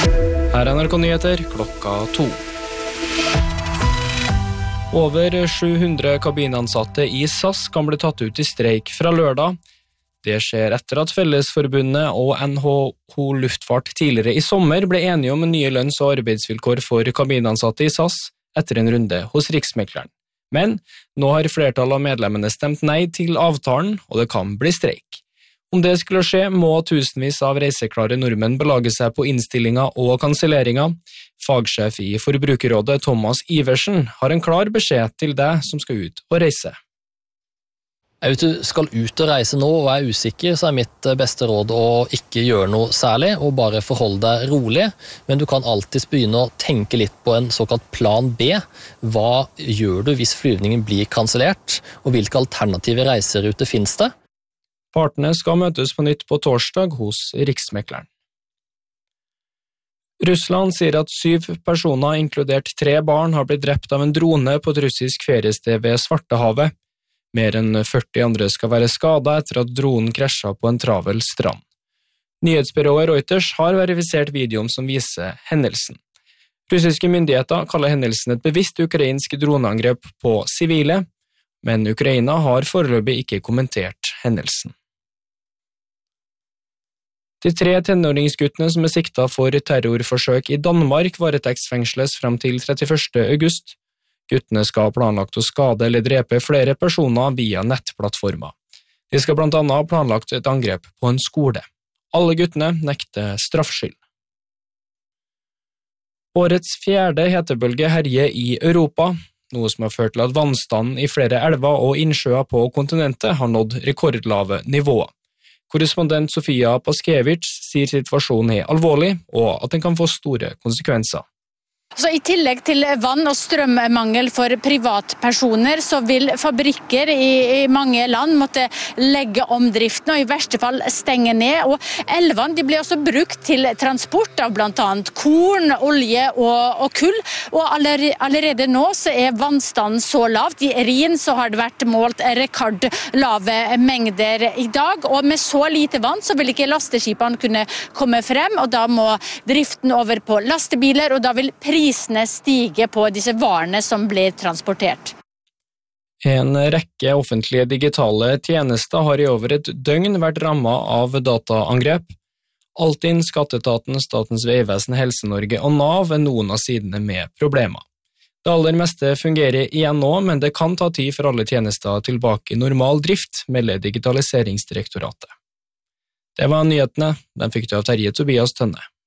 Her NRK Nyheter, klokka 2. Over 700 kabinansatte i SAS kan bli tatt ut i streik fra lørdag. Det skjer etter at Fellesforbundet og NHO Luftfart tidligere i sommer ble enige om nye lønns- og arbeidsvilkår for kabinansatte i SAS etter en runde hos Riksmekleren. Men nå har flertallet av medlemmene stemt nei til avtalen, og det kan bli streik. Om det skulle skje, må tusenvis av reiseklare nordmenn belage seg på innstillinger og kanselleringer. Fagsjef i Forbrukerrådet Thomas Iversen har en klar beskjed til deg som skal ut og reise. Hvis du skal ut og reise nå og er usikker, så er mitt beste råd å ikke gjøre noe særlig, og bare forholde deg rolig. Men du kan alltid begynne å tenke litt på en såkalt plan B. Hva gjør du hvis flyvningen blir kansellert, og hvilke alternative reiseruter finnes det? Partene skal møtes på nytt på torsdag hos Riksmekleren. Russland sier at 7 personer, inkludert 3 barn, har blitt drept av en drone på et russisk feriested ved Svartehavet. Mer enn 40 andre skal være skadet etter at dronen krasjet på en travel strand. Nyhetsbyrået Reuters har verifisert videoen som viser hendelsen. Russiske myndigheter kaller hendelsen et bevisst ukrainsk droneangrep på sivile, men Ukraina har foreløpig ikke kommentert hendelsen. De 3 tenåringsguttene som er siktet for terrorforsøk i Danmark varetektsfengsles frem til 31. august. Guttene skal ha planlagt å skade eller drepe flere personer via nettplattformer. De skal blant annet ha planlagt et angrep på en skole. Alle guttene nekter straffskyld. Årets 4. hetebølge herjer i Europa, noe som har ført til at vannstanden i flere elver og innsjøer på kontinentet har nådd rekordlave nivåer. Korrespondent Sofia Paskevich sier situasjonen er alvorlig, og at den kan få store konsekvenser. Så I tillegg til vann- og strømmangel for privatpersoner, så vil fabrikker i mange land måtte legge om driften og i verste fall stenge ned. Og elvene de blir også brukt til transport av blant annet korn, olje og kull. Og allerede nå så er vannstanden så lavt. I Rhin så har det vært målt rekordlave mengder i dag. Og med så lite vann så vil ikke lasteskipene kunne komme frem, og da må driften over på lastebiler, og da vil prisene stige på disse varene som blir transportert. En rekke offentlige digitale tjenester har i over et døgn vært rammet av dataangrep. Altinn, Skatteetaten, Statens vegvesen, Helse-Norge og Nav er noen av sidene med problemer. Det aller meste fungerer igjen nå, men det kan ta tid for alle tjenester tilbake i normal drift, melder Digitaliseringsdirektoratet. Det var nyhetene. Den fikk du av Terje Tobias Tønne.